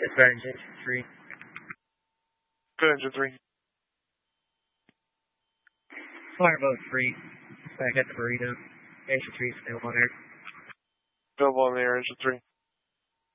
Dispatch engine 3. Good, engine 3. Fireboat 3. Back at the burrito. Engine 3 still on air. Available on the air, engine 3.